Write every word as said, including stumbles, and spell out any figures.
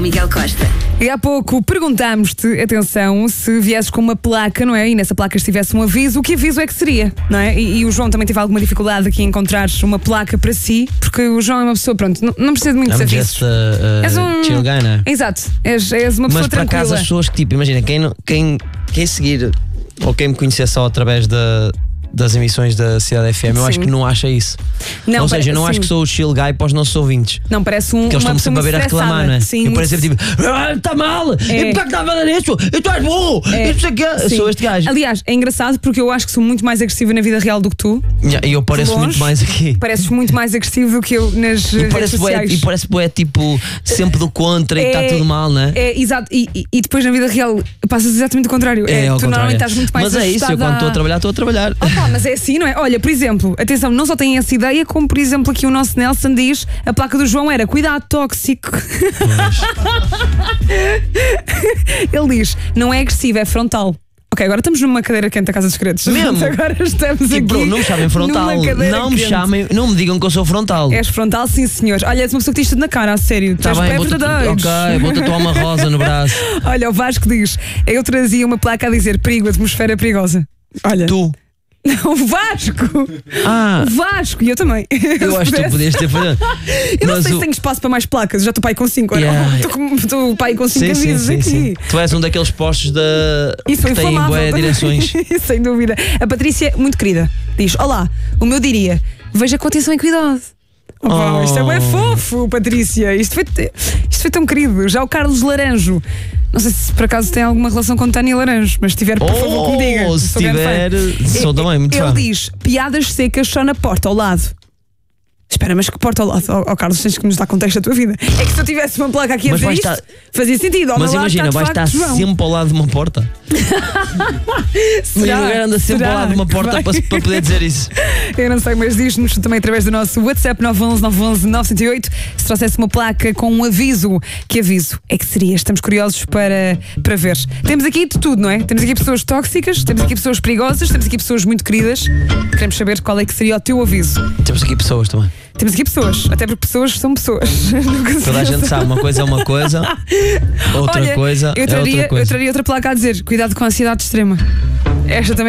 Miguel Costa. E há pouco perguntámos-te, atenção, se viesses com uma placa, não é? E nessa placa estivesse um aviso, o que aviso é que seria, não é? E, e o João também teve alguma dificuldade aqui em encontrar uma placa para si, porque o João é uma pessoa, pronto, não, não precisa de muitos I'm avisos. just, uh, uh, És um... chill guy, né? Exato, és, és uma pessoa Mas por tranquila. acaso as pessoas que, tipo, imagina, quem, não- quem, quem seguir ou quem me conhecer só através da, das emissões da Cidade F M, eu Sim. acho que não acha isso. Não, ou seja, eu não sim. acho que sou o chill guy para os nossos ouvintes. Não, parece um. Que eles uma estão-me pessoa sempre a ver a muito reclamar, não é? estressada. Sim, eu muito- pareço sempre tipo, ah, está mal, É. e para que está a fazer isso? E tu és burro, É. e não sei o quê. Eu Sim. sou este gajo. Aliás, é engraçado porque eu acho que sou muito mais agressiva na vida real do que tu. E eu pareço longe. muito mais aqui. Pareces muito mais agressivo do que eu nas E redes parece bué, sociais. e parece bué, tipo, sempre do contra e está tudo mal, não é? É, exato, e, e- e depois na vida real passas exatamente o contrário. É, ao tu contrário. normalmente estás muito mais Mas é isso, eu ajustada quando estou a a- trabalhar, estou a trabalhar. Opa, mas é assim, não é? Olha, por exemplo, atenção, não só tem essa ideia, como por exemplo aqui o nosso Nelson diz, a placa do João era cuidado tóxico. Ele diz, não é agressivo, é frontal. Ok, agora estamos numa cadeira quente da Casa dos Segredos. Mesmo? Agora estamos E aqui. bro, não me chamem frontal, numa cadeira não me quente. chamem, não me digam que eu sou frontal. És frontal, sim senhor. Olha, és uma pessoa que diz tudo na cara, a sério. Tu Tá és bem, pé vou tatu- verdadeiro. ok, vou tatuar uma rosa no braço. Olha, o Vasco diz, eu trazia uma placa a dizer perigo, atmosfera perigosa. Olha. Tu. Não, o Vasco! Ah, O Vasco! E eu também. eu Se acho que tu pudesse. podias ter feito. Eu não Mas sei o- se tenho espaço para mais placas. Eu já estou pai com cinco. Yeah. Estou com- Estou pai com cinco Sim, sim, avisos sim, aqui. sim. Tu és um daqueles postos da... Isso foi que têm inflamável. bué direções. Sem dúvida. A Patrícia, muito querida, diz: olá, o meu diria, veja com atenção e cuidado. Opa, Oh. Isto é bem fofo, Patrícia. Isto foi, isto foi tão querido. Já o Carlos Laranjo. Não sei se por acaso tem alguma relação com Tânia Laranjo, mas se tiver, por favor, que me diga. Oh, se Sou grande tiver, fã. sou também muito Ele fã. diz: piadas secas só na porta, ao lado. Espera, mas que porta ao lado? Ó oh, Carlos, tens que nos dar contexto da tua vida. É que se eu tivesse uma placa aqui a Mas dizer vais isto, estar- fazia sentido. Ao Mas meu lado imagina, está, vais de facto, estar João. sempre ao lado de uma porta. Será? O lugar anda sempre Será ao lado de uma que porta vai? para, para poder dizer isso. Eu não sei, mas diz-nos também através do nosso WhatsApp nove um um nove um um nove zero oito se trouxesse uma placa com um aviso. Que aviso é que seria? Estamos curiosos para, para ver. Temos aqui de tudo, não é? Temos aqui pessoas tóxicas, temos aqui pessoas perigosas, temos aqui pessoas muito queridas. Queremos saber qual é que seria o teu aviso. Temos aqui pessoas também. Temos aqui pessoas, até porque pessoas são pessoas. Toda a gente sabe, uma coisa é uma coisa, outra Olha, coisa eu é traria, outra coisa. eu traria outra placa a dizer: cuidado com a ansiedade extrema. Esta também